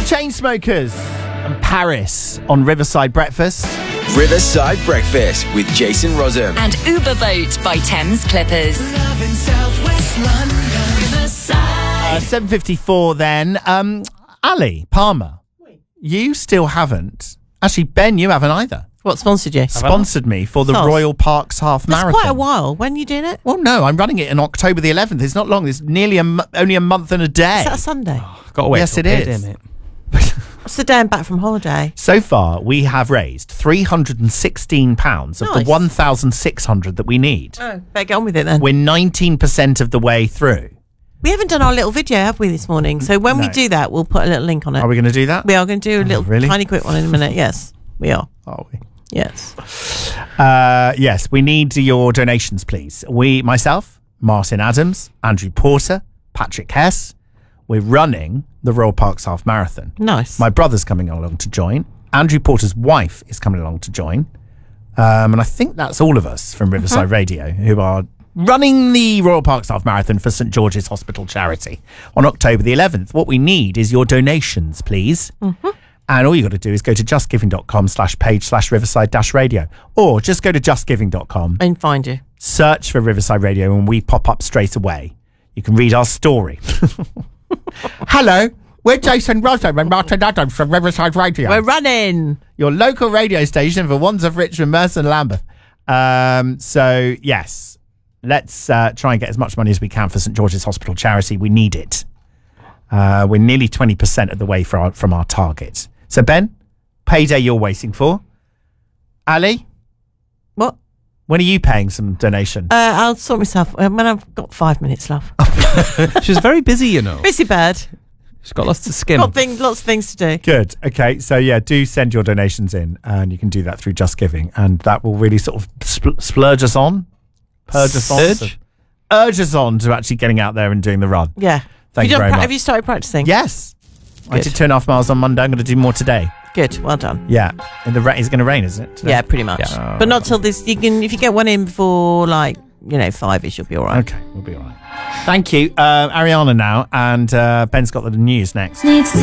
Chainsmokers and Paris on Riverside Breakfast. Riverside Breakfast with Jason Rossum. And Uber Boat by Thames Clippers. 7:54 then. Ali Palmer, you still haven't. Actually, Ben, you haven't either. What sponsored you? Sponsored me for the Royal Parks Half Marathon. That's quite a while. When are you doing it? Well, no, I'm running it on October the 11th. It's not long. It's nearly only a month and a day. Is that a Sunday? Got to wait. Yes, it is. What's the day I'm back from holiday? So far, we have raised £316 of the 1,600 that we need. Oh, better get on with it then. We're 19% of the way through. We haven't done our little video, have we, this morning? So when we do that, we'll put a little link on it. Are we going to do that? We are going to do a little really? tiny quick one in a minute. Yes, we are. Are we? Yes. Yes, we need your donations, please. Myself, Martin Adams, Andrew Porter, Patrick Hess, we're running the Royal Parks Half Marathon. Nice. My brother's coming along to join. Andrew Porter's wife is coming along to join. And I think that's all of us from Riverside Radio who are running the Royal Parks Half Marathon for St George's Hospital Charity on October the 11th. What we need is your donations, please. And all you got to do is go to justgiving.com/page/Riverside-radio, or just go to justgiving.com and find you. Search for Riverside Radio and we pop up straight away. You can read our story. Hello, we're Jason Rossum and Martin Adams from Riverside Radio. We're running. Your local radio station for Wandsworth, Richmond, Mercer and Lambeth. So, yes, let's try and get as much money as we can for St George's Hospital Charity. We need it. We're nearly 20% of the way from our target. So, Ben, payday you're waiting for. Ali? What? When are you paying some donation? I'll sort myself when I've got 5 minutes left. She's very busy, you know. Busy bird. She's got lots to skim. Lots of things to do. Good. Okay. So, yeah, do send your donations in, and you can do that through Just Giving, and that will really sort of splurge us on. Purge us on. Urge us on to actually getting out there and doing the run. Yeah. Thank you very much. Have you started practicing? Yes. Good. I did 2.5 miles on Monday. I'm going to do more today. Good. Well done. Yeah. And it's going to rain, isn't it? Today? Yeah, pretty much. Yeah. But not till this. If you get one in before 5ish, you'll be all right. Okay, we'll be all right. Thank you, Ariana now, and Ben's got the news next.